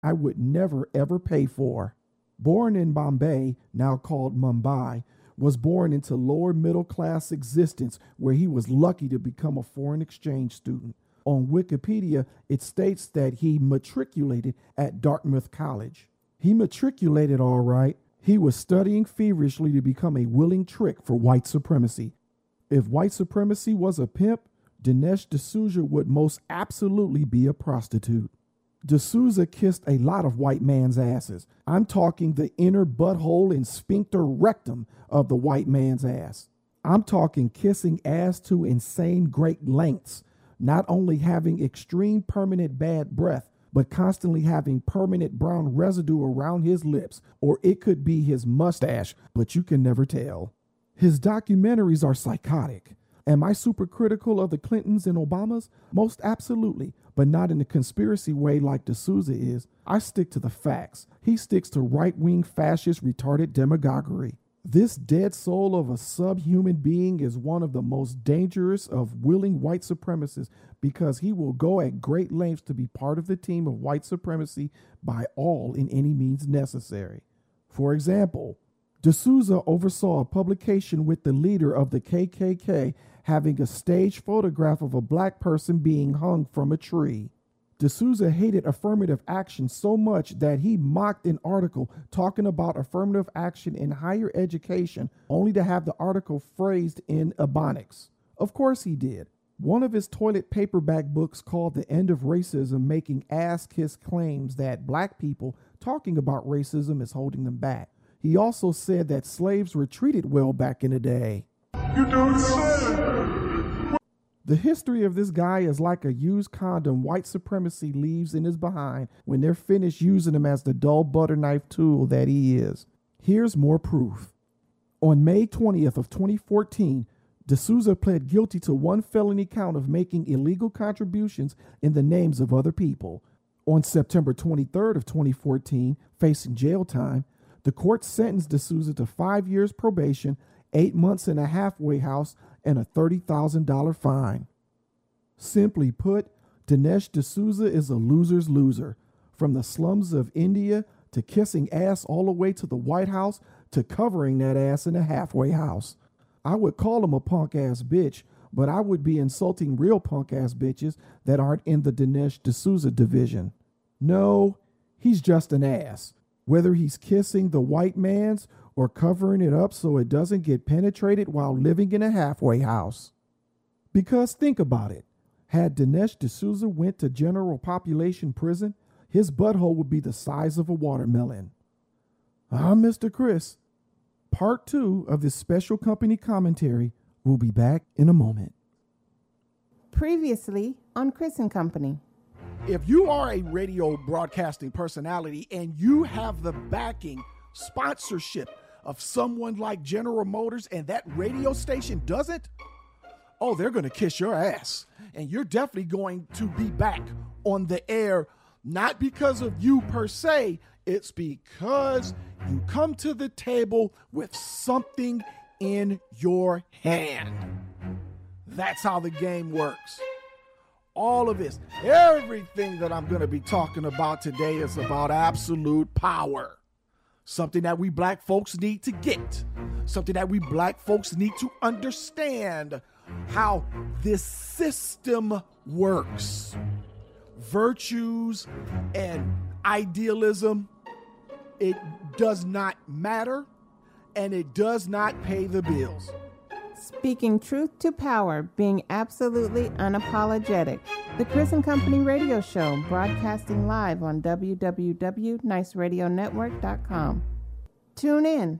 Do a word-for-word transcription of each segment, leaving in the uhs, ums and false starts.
I would never ever pay for. Born in Bombay, now called Mumbai, was born into lower middle class existence where he was lucky to become a foreign exchange student. On Wikipedia, it states that he matriculated at Dartmouth College. He matriculated all right. He was studying feverishly to become a willing trick for white supremacy. If white supremacy was a pimp, Dinesh D'Souza would most absolutely be a prostitute. D'Souza kissed a lot of white man's asses. I'm talking the inner butthole and sphincter rectum of the white man's ass. I'm talking kissing ass to insane great lengths, not only having extreme permanent bad breath, but constantly having permanent brown residue around his lips, or it could be his mustache, but you can never tell. His documentaries are psychotic. Am I super critical of the Clintons and Obamas? Most absolutely, but not in a conspiracy way like D'Souza is. I stick to the facts. He sticks to right-wing fascist retarded demagoguery. This dead soul of a subhuman being is one of the most dangerous of willing white supremacists because he will go at great lengths to be part of the team of white supremacy by all in any means necessary. For example, D'Souza oversaw a publication with the leader of the K K K having a staged photograph of a black person being hung from a tree. D'Souza hated affirmative action so much that he mocked an article talking about affirmative action in higher education only to have the article phrased in Ebonics. Of course he did. One of his toilet paperback books called The End of Racism making ass-kiss claims that black people talking about racism is holding them back. He also said that slaves were treated well back in the day. You don't say. The history of this guy is like a used condom white supremacy leaves in his behind when they're finished using him as the dull butter knife tool that he is. Here's more proof. On May twentieth of twenty fourteen, D'Souza pled guilty to one felony count of making illegal contributions in the names of other people. On September twenty-third of twenty fourteen, facing jail time, the court sentenced D'Souza to five years probation, eight months in a halfway house, and a thirty thousand dollars fine. Simply put, Dinesh D'Souza is a loser's loser. From the slums of India to kissing ass all the way to the White House to covering that ass in a halfway house. I would call him a punk ass bitch, but I would be insulting real punk ass bitches that aren't in the Dinesh D'Souza division. No, he's just an ass. Whether he's kissing the white man's or covering it up so it doesn't get penetrated while living in a halfway house. Because think about it. Had Dinesh D'Souza went to general population prison, his butthole would be the size of a watermelon. I'm Mister Chris. Part two of this special company commentary will be back in a moment. Previously on Chris and Company. If you are a radio broadcasting personality and you have the backing, sponsorship of someone like General Motors and that radio station doesn't, oh, they're going to kiss your ass. And you're definitely going to be back on the air, not because of you per se, it's because you come to the table with something in your hand. That's how the game works. All of this, everything that I'm going to be talking about today is about absolute power. Something that we black folks need to get. Something that we black folks need to understand how this system works. Virtues and idealism, it does not matter and it does not pay the bills. Speaking truth to power, being absolutely unapologetic. The Chris and Company radio show, broadcasting live on w w w dot nice radio network dot com. Tune in.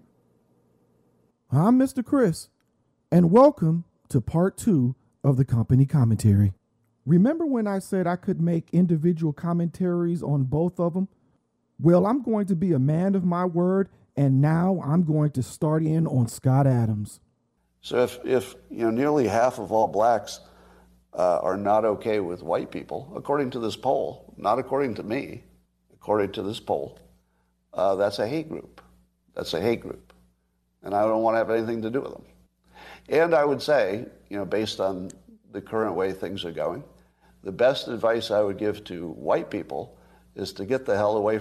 I'm Mister Chris, and welcome to part two of the company commentary. Remember when I said I could make individual commentaries on both of them? Well, I'm going to be a man of my word, and now I'm going to start in on Scott Adams. So if, if you know, nearly half of all blacks uh, are not okay with white people, according to this poll, not according to me, according to this poll, uh, that's a hate group. That's a hate group. And I don't want to have anything to do with them. And I would say, you know, based on the current way things are going, the best advice I would give to white people is to get the hell away